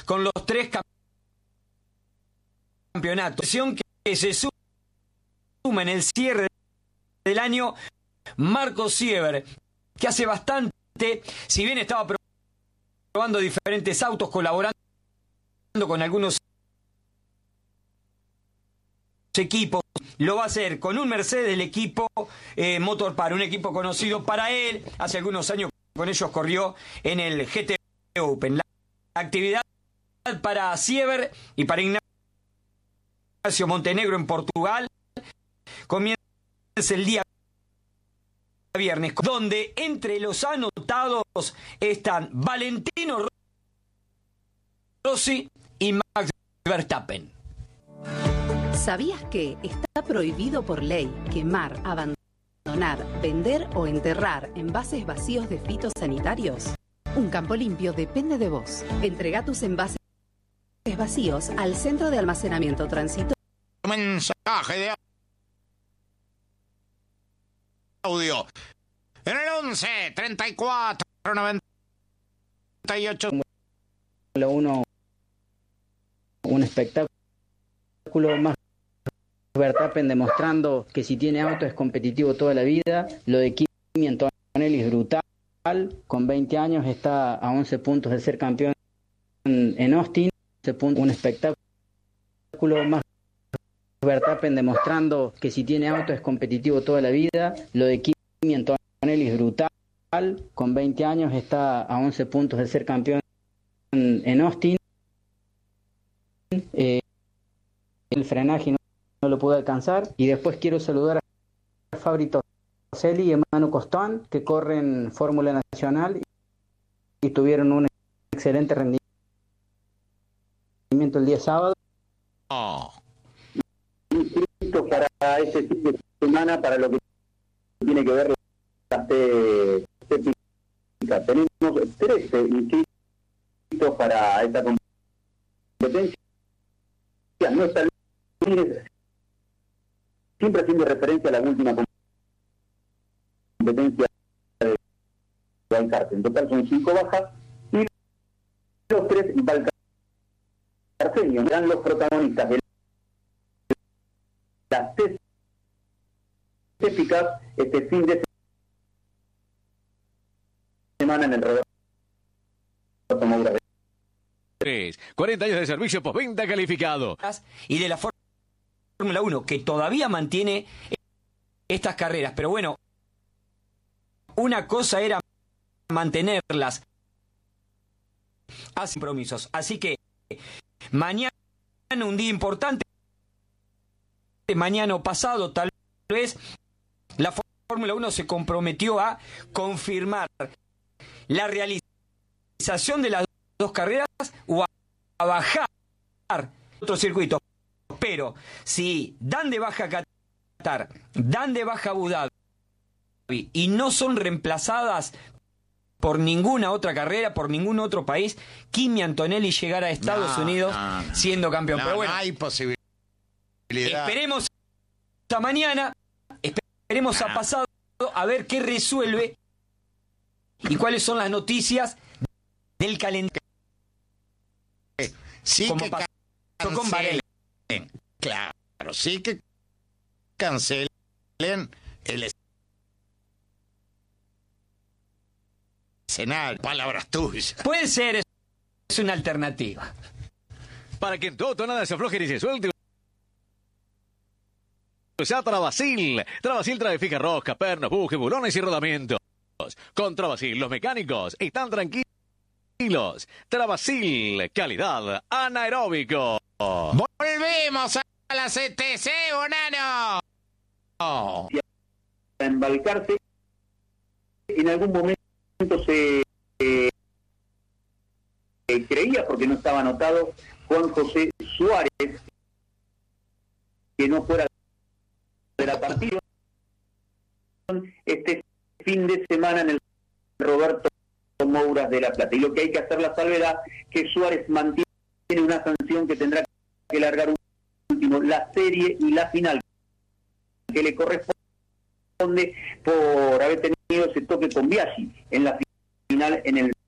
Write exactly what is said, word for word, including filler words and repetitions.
con los tres campeonatos. Que se suma en el cierre del año Marco Siever, que hace bastante, si bien estaba probando diferentes autos, colaborando con algunos equipos, lo va a hacer con un Mercedes, el equipo eh, Motorpar, un equipo conocido para él. Hace algunos años con ellos corrió en el G T Open. La actividad para Siever y para Ignacio Montenegro en Portugal comienza el día viernes, donde entre los anotados están Valentino Rossi y Max Verstappen. ¿Sabías que está prohibido por ley quemar, abandonar, vender o enterrar envases vacíos de fitosanitarios? Un campo limpio depende de vos. Entrega tus envases vacíos al Centro de Almacenamiento Transitorio. Mensaje de audio en el once treinta y cuatro noventa y ocho. Uno, un espectáculo más. Verstappen demostrando que si tiene auto es competitivo toda la vida. Lo de Kimi Antonelli es brutal. Con veinte años está a once puntos de ser campeón en Austin. Un espectáculo más. Verstappen demostrando que si tiene auto es competitivo toda la vida. Lo de Kimi Antonelli es brutal. Con veinte años está a once puntos de ser campeón en Austin. Eh, el frenaje no no lo pude alcanzar. Y después quiero saludar a Fabri Toselli y Manu Costón, que corren Fórmula Nacional y tuvieron un excelente rendimiento el día sábado. Oh. Inscrito para este fin de semana, para lo que tiene que ver las técnicas. Tenemos trece inscritos para esta competencia. No está siempre haciendo referencia a la última competencia de Valcarce. En total son cinco bajas y los tres valcarceños eran los protagonistas de las test épicas este fin de semana en el Roberto Moura. cuarenta años de servicio postventa calificado. Y de la Fórmula uno, que todavía mantiene estas carreras. Pero bueno, una cosa era mantenerlas a compromisos. Así que mañana un día importante, mañana o pasado tal vez, la Fórmula uno se comprometió a confirmar la realización de las dos carreras o a, a bajar otro circuito. Pero si dan de baja Qatar, dan de baja Abu Dhabi y no son reemplazadas por ninguna otra carrera, por ningún otro país, Kimi Antonelli llegará a Estados no, Unidos no, no. siendo campeón. No, Pero bueno, no hay posibilidad. Esperemos a mañana, esperemos a pasado, a ver qué resuelve y cuáles son las noticias del calendario. Sí, como que pasó cancelen. con Varela. Claro, sí que cancelen el escenario. Palabras tuyas. Puede ser, es una alternativa. Para que en todo nada se afloje y se suelte. Usa Travasil. Travasil trae fija rosca, pernos, bujes, bulones y rodamientos. Con Travasil, los mecánicos están tranquilos. Travasil, calidad anaeróbico. Volvemos a la C T C, Bonano. Oh. En Valcarce, en algún momento se eh, eh, creía, porque no estaba anotado, Juan José Suárez, que no fuera de la partida este fin de semana en el Roberto Moura de La Plata. Y lo que hay que hacer la salvedad, que Suárez mantiene una sanción que tendrá que largar un último, la serie y la final, que le corresponde por haber tenido ese toque con Biaggi en la final en el